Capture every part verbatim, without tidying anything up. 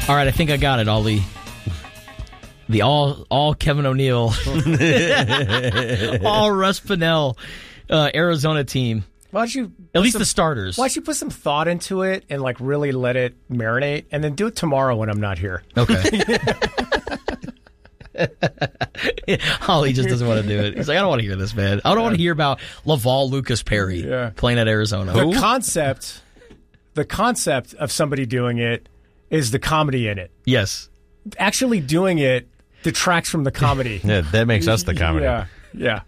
All right, I think I got it, Ollie. The all all Kevin O'Neill, all Russ Pennell, uh, Arizona team. Why don't you at least some, the starters? Why don't you put some thought into it and like really let it marinate, and then do it tomorrow when I'm not here? Okay. Holly just doesn't want to do it. He's like, I don't want to hear this, man. I don't want to hear about Laval Lucas Perry yeah. playing at Arizona. The Who? concept, the concept of somebody doing it is the comedy in it. Yes. Actually doing it detracts from the comedy. Yeah, that makes us the comedy. Yeah, yeah.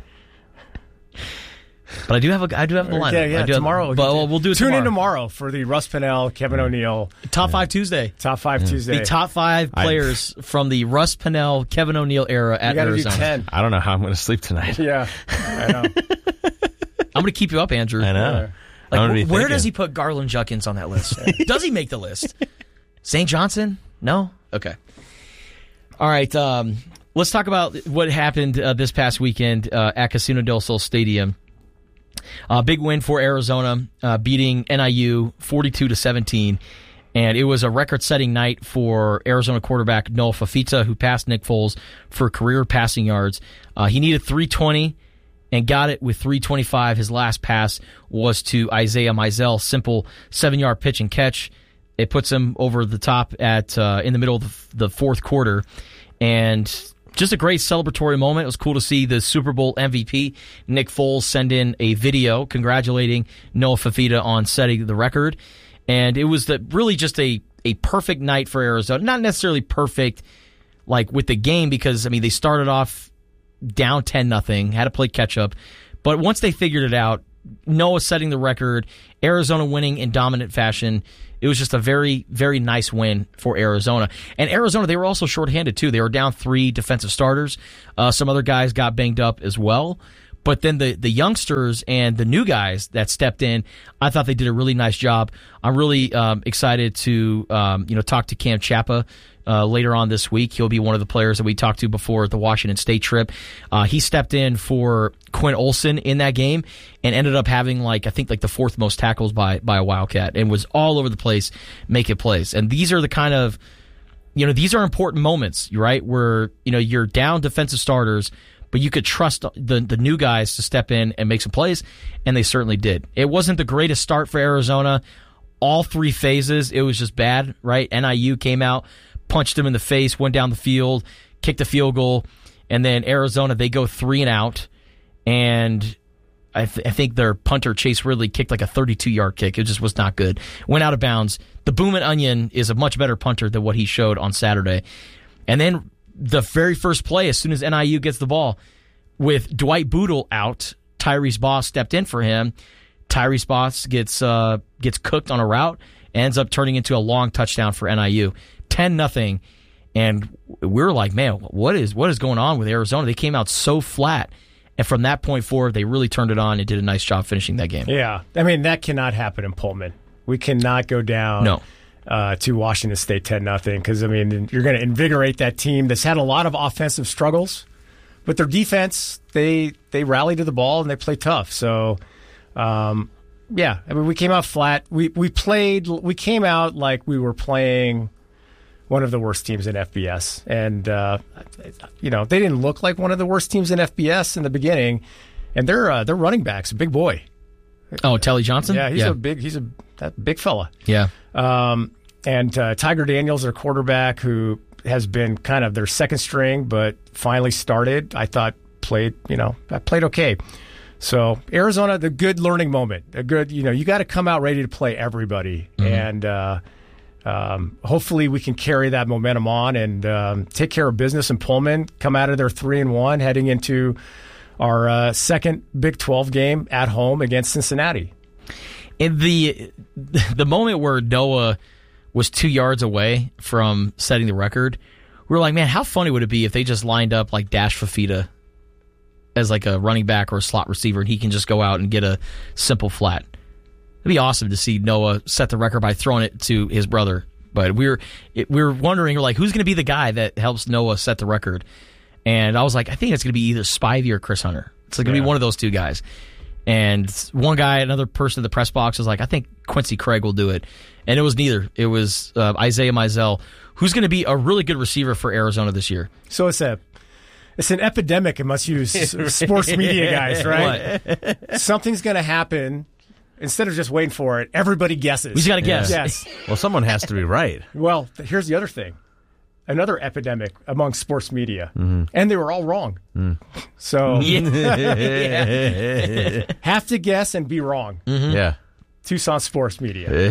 But I do have a, I do have the lineup. Yeah, yeah. I do tomorrow, have, but we'll, we'll do it Tune tomorrow. in tomorrow for the Russ Pennell, Kevin O'Neill Top Five Tuesday. Top Five Tuesday. The top five players I, from the Russ Pennell, Kevin O'Neill era at you gotta Arizona. Do ten. I don't know how I'm going to sleep tonight. Yeah, I know. I'm going to keep you up, Andrew. I know. Yeah. Like, where thinking. does he put Garland Juckins on that list? Does he make the list? Saint Johnson? No? Okay. All right. Um, let's talk about what happened uh, this past weekend uh, at Casino del Sol Stadium. Uh, big win for Arizona, uh, beating N I U forty-two to seventeen. And it was a record-setting night for Arizona quarterback Noah Fafita, who passed Nick Foles for career passing yards. Uh, he needed three twenty and got it with three twenty-five. His last pass was to Isaiah Mizell, simple seven-yard pitch and catch. It puts him over the top at uh, in the middle of the, the fourth quarter. And just a great celebratory moment. It was cool to see the Super Bowl M V P, Nick Foles, send in a video congratulating Noah Fafita on setting the record. And it was the, really just a, a perfect night for Arizona. Not necessarily perfect like with the game because, I mean, they started off down ten nothing, had to play catch-up. But once they figured it out, Noah setting the record, Arizona winning in dominant fashion. It was just a very, very nice win for Arizona. And Arizona, they were also shorthanded, too. They were down three defensive starters. Uh, some other guys got banged up as well. But then the, the youngsters and the new guys that stepped in, I thought they did a really nice job. I'm really um, excited to um, you know talk to Cam Chapa uh, later on this week. He'll be one of the players that we talked to before the Washington State trip. Uh, he stepped in for Quinn Olson in that game and ended up having like I think like the fourth most tackles by by a Wildcat and was all over the place making plays. And these are the kind of you know these are important moments, right? Where you know you're down defensive starters, but you could trust the the new guys to step in and make some plays, and they certainly did. It wasn't the greatest start for Arizona. All three phases, it was just bad, right? N I U came out, punched them in the face, went down the field, kicked a field goal, and then Arizona, they go three and out, and I, th- I think their punter, Chase Ridley, kicked like a thirty-two-yard kick. It just was not good. Went out of bounds. The Boomin' Onion is a much better punter than what he showed on Saturday. And then the very first play, as soon as N I U gets the ball, with Dwight Boodle out, Tyrese Boss stepped in for him. Tyrese Boss gets uh, gets cooked on a route, ends up turning into a long touchdown for N I U. ten nothing. And we were like, man, what is what is going on with Arizona? They came out so flat. And from that point forward, they really turned it on and did a nice job finishing that game. Yeah. I mean, that cannot happen in Pullman. We cannot go down. No. Uh, to Washington State ten nothing because, I mean, you're going to invigorate that team that's had a lot of offensive struggles. But their defense, they they rally to the ball and they play tough. So, um, yeah, I mean, we came out flat. We we played. We came out like we were playing one of the worst teams in F B S, and uh, you know they didn't look like one of the worst teams in F B S in the beginning. And their uh, their running back's a big boy. Oh, Telly Johnson. Yeah, he's yeah. a big. He's a that big fella. Yeah. Um, and uh, Tiger Daniels, their quarterback, who has been kind of their second string, but finally started. I thought played, you know, I played okay. So Arizona, the good learning moment, a good, you know, you got to come out ready to play everybody, mm-hmm. and uh, um, hopefully we can carry that momentum on and um, take care of business in Pullman. Come out of there three and one, heading into our uh, second Big twelve game at home against Cincinnati. In the the moment where Noah was two yards away from setting the record, we were like, man, how funny would it be if they just lined up like Dash Fafita as like a running back or a slot receiver, and he can just go out and get a simple flat. It'd be awesome to see Noah set the record by throwing it to his brother. But we were we were wondering, like, who's going to be the guy that helps Noah set the record? And I was like, I think it's going to be either Spivey or Chris Hunter. It's going to yeah. be one of those two guys. And one guy, another person in the press box was like, I think Quincy Craig will do it. And it was neither. It was uh, Isaiah Mizell, who's going to be a really good receiver for Arizona this year. So it's a it's an epidemic amongst you sports media guys, right? What? Something's going to happen. Instead of just waiting for it, everybody guesses. We just got to guess. Yes. Well, someone has to be right. Well, here's the other thing. Another epidemic among sports media, mm-hmm. and they were all wrong. Mm. So yeah. have to guess and be wrong. Mm-hmm. Yeah, Tucson sports media.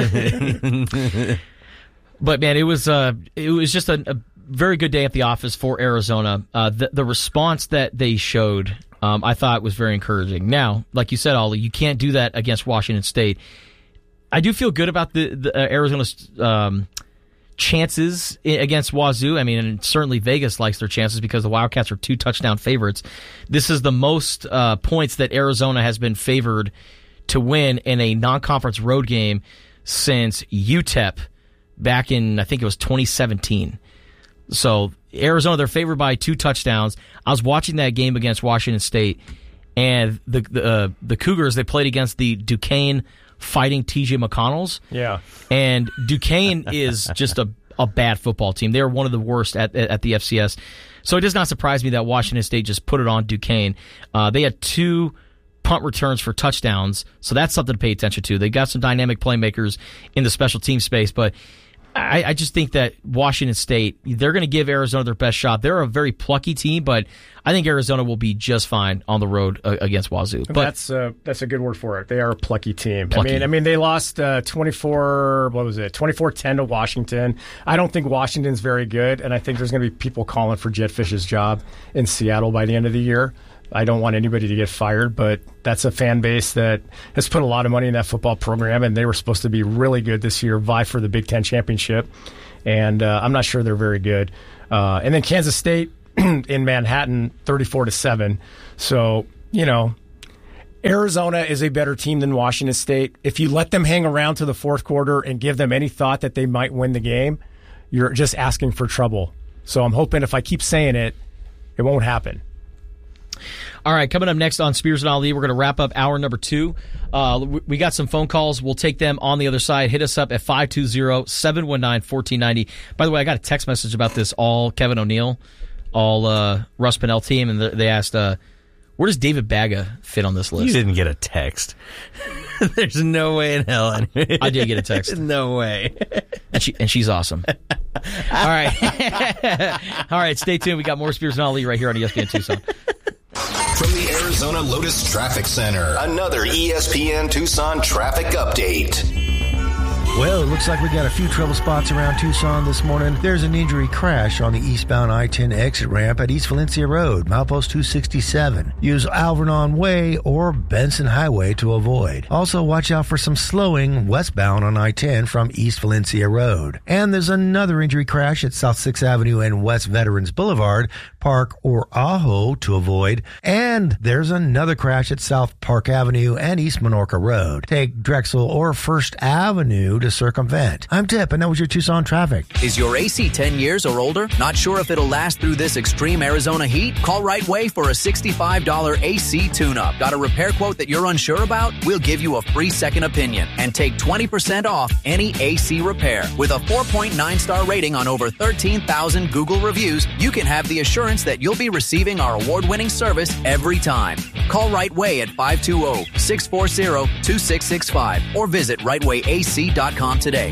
Yep. But man, it was uh, it was just a, a very good day at the office for Arizona. Uh, the, the response that they showed, um, I thought was very encouraging. Now, like you said, Ollie, you can't do that against Washington State. I do feel good about the, the uh, Arizona's. Um, chances against Wazoo. I mean, and certainly Vegas likes their chances because the Wildcats are two touchdown favorites. This is the most uh, points that Arizona has been favored to win in a non-conference road game since U T E P back in, I think it was twenty seventeen. So Arizona, they're favored by two touchdowns. I was watching that game against Washington State, and the the, uh, the Cougars, they played against the Duquesne Fighting T J McConnells. Yeah. And Duquesne is just a, a bad football team. They're one of the worst at at the F C S. So it does not surprise me that Washington State just put it on Duquesne. Uh, they had two punt returns for touchdowns, so that's something to pay attention to. They got some dynamic playmakers in the special team space, but I, I just think that Washington State, they're going to give Arizona their best shot. They're a very plucky team, but I think Arizona will be just fine on the road uh, against Wazoo. But that's uh, that's a good word for it. They are a plucky team. Plucky. I mean, I mean, they lost uh, twenty-four. What was it? twenty-four ten to Washington. I don't think Washington's very good, and I think there's going to be people calling for Jedd Fisch's job in Seattle by the end of the year. I don't want anybody to get fired, but that's a fan base that has put a lot of money in that football program, and they were supposed to be really good this year, vie for the Big Ten championship, and uh, I'm not sure they're very good. Uh, and then Kansas State in Manhattan, thirty-four to seven. So, you know, Arizona is a better team than Washington State. If you let them hang around to the fourth quarter and give them any thought that they might win the game, you're just asking for trouble. So I'm hoping if I keep saying it, it won't happen. All right, coming up next on Spears and Ali, we're going to wrap up hour number two. Uh, we got some phone calls. We'll take them on the other side. Hit us up at five two zero, seven one nine, one four nine zero. By the way, I got a text message about this all Kevin O'Neill, all uh, Russ Pennell team, and they asked, uh, where does David Baga fit on this list? You didn't get a text. There's no way in hell. I did get a text. No way. And she and she's awesome. All right. All right, stay tuned. We got more Spears and Ali right here on E S P N Tucson. From the Arizona Lotus Traffic Center, another E S P N Tucson traffic update. Well, it looks like we got a few trouble spots around Tucson this morning. There's an injury crash on the eastbound I ten exit ramp at East Valencia Road, milepost two sixty-seven. Use Alvernon Way or Benson Highway to avoid. Also, watch out for some slowing westbound on I ten from East Valencia Road. And there's another injury crash at South sixth Avenue and West Veterans Boulevard, Park or Ajo to avoid. And there's another crash at South Park Avenue and East Menorca Road. Take Drexel or First Avenue to circumvent. I'm Tip, and that was your Tucson traffic. Is your A C ten years or older? Not sure if it'll last through this extreme Arizona heat? Call Right Way for a sixty-five dollars A C tune-up. Got a repair quote that you're unsure about? We'll give you a free second opinion and take twenty percent off any A C repair. With a four point nine star rating on over thirteen thousand Google reviews, you can have the assurance that you'll be receiving our award-winning service every time. Call Right Way at five two zero, six four zero, two six six five or visit right way a c dot com today.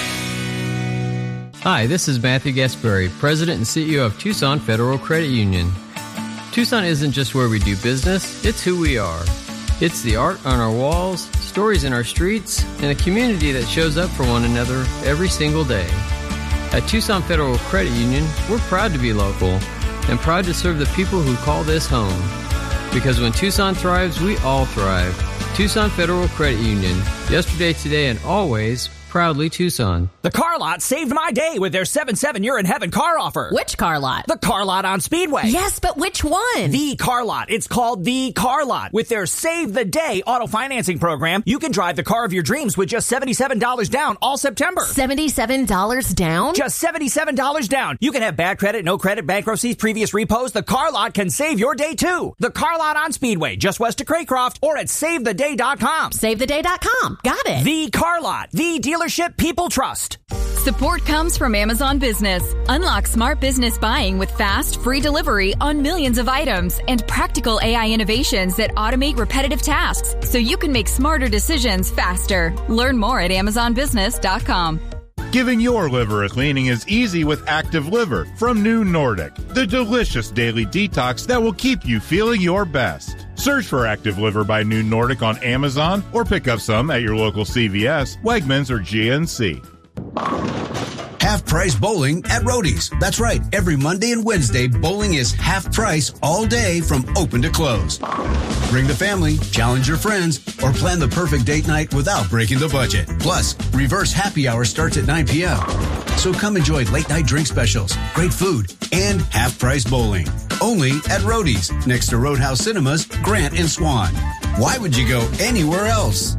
Hi, this is Matthew Gasbury, President and C E O of Tucson Federal Credit Union. Tucson isn't just where we do business, it's who we are. It's the art on our walls, stories in our streets, and a community that shows up for one another every single day. At Tucson Federal Credit Union, we're proud to be local and proud to serve the people who call this home. Because when Tucson thrives, we all thrive. Tucson Federal Credit Union. Yesterday, today, and always Proudly Tucson. The Car Lot saved my day with their seven seven You're in Heaven car offer. Which Car Lot? The Car Lot on Speedway. Yes, but which one? The Car Lot. It's called The Car Lot. With their Save the Day auto financing program, you can drive the car of your dreams with just seventy-seven dollars down all September. seventy-seven dollars down? Just seventy-seven dollars down. You can have bad credit, no credit, bankruptcies, previous repos. The Car Lot can save your day too. The Car Lot on Speedway, just west of Craycroft, or at save the day dot com. save the day dot com. Got it. The Car Lot. The dealership people trust. Support comes from Amazon Business. Unlock smart business buying with fast, free delivery on millions of items and practical A I innovations that automate repetitive tasks so you can make smarter decisions faster. Learn more at amazon business dot com. Giving your liver a cleaning is easy with Active Liver from New Nordic, the delicious daily detox that will keep you feeling your best. Search for Active Liver by New Nordic on Amazon or pick up some at your local C V S, Wegmans, or G N C. Half price bowling at Roadies. That's right. Every Monday and Wednesday, bowling is half price all day from open to close. Bring the family, challenge your friends, or plan the perfect date night without breaking the budget. Plus, reverse happy hour starts at nine p.m. So come enjoy late night drink specials, great food, and half price bowling. Only at Roadies, next to Roadhouse Cinemas, Grant and Swan. Why would you go anywhere else?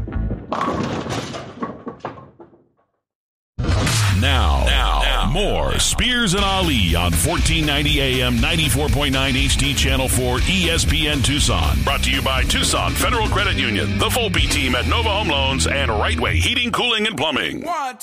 Now, now, now, more Spears and Ali on fourteen ninety A M, ninety-four point nine H D Channel four, E S P N Tucson. Brought to you by Tucson Federal Credit Union, the Volpe team at Nova Home Loans, and Right Way Heating, Cooling, and Plumbing. One,